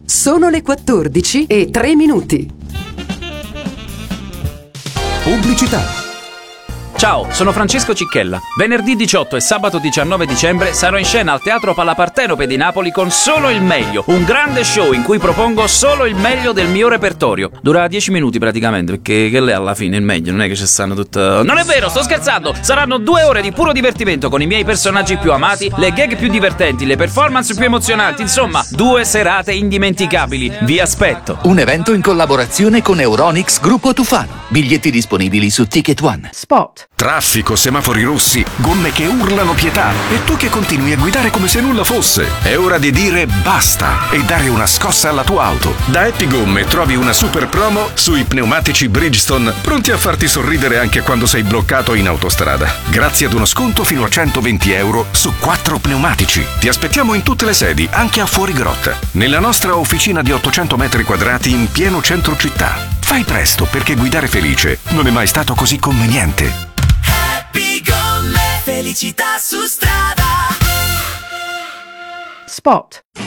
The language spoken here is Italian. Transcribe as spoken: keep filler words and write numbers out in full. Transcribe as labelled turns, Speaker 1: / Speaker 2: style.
Speaker 1: Sono le quattordici e tre minuti.
Speaker 2: Pubblicità.
Speaker 3: Ciao, sono Francesco Cicchella. Venerdì diciotto e sabato diciannove dicembre sarò in scena al Teatro Palapartenope di Napoli con Solo il Meglio, un grande show in cui propongo solo il meglio del mio repertorio. Dura dieci minuti praticamente, perché che lei alla fine il meglio, non è che ci stanno tutto... Non è vero, sto scherzando! Saranno due ore di puro divertimento con i miei personaggi più amati, le gag più divertenti, le performance più emozionanti, insomma, due serate indimenticabili. Vi aspetto.
Speaker 4: Un evento in collaborazione con Euronics Gruppo Tufano. Biglietti disponibili su Ticket One.
Speaker 1: Spot.
Speaker 2: Traffico, semafori rossi, gomme che urlano pietà e tu che continui a guidare come se nulla fosse. È ora di dire basta e dare una scossa alla tua auto. Da Happy Gomme trovi una super promo sui pneumatici Bridgestone, pronti a farti sorridere anche quando sei bloccato in autostrada. Grazie ad uno sconto fino a centoventi euro su quattro pneumatici. Ti aspettiamo in tutte le sedi, anche a Fuorigrotta, nella nostra officina di ottocento metri quadrati in pieno centro città. Fai presto, perché guidare felice non è mai stato così conveniente.
Speaker 5: Happy Gomme, felicità su strada.
Speaker 1: Spot.